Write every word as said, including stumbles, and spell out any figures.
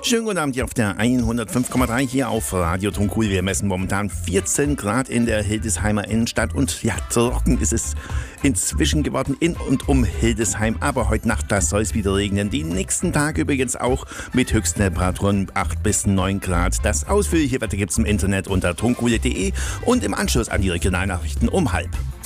Schönen guten Abend hier auf der hundertfünf Komma drei hier auf Radio Tonkuhl. Wir messen momentan vierzehn Grad in der Hildesheimer Innenstadt und ja, trocken ist es inzwischen geworden in und um Hildesheim. Aber heute Nacht, da soll es wieder regnen. Die nächsten Tage übrigens auch mit höchsten Temperaturen acht bis neun Grad. Das ausführliche Wetter gibt es im Internet unter tonkuhle punkt de und im Anschluss an die Regionalnachrichten um halb.